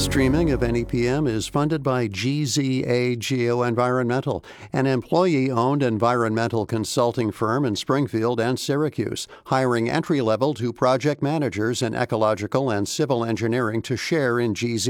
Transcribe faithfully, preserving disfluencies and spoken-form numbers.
streaming of N E P M is funded by G Z A Geoenvironmental, an employee-owned environmental consulting firm in Springfield and Syracuse, hiring entry-level to project managers in ecological and civil engineering to share in G Z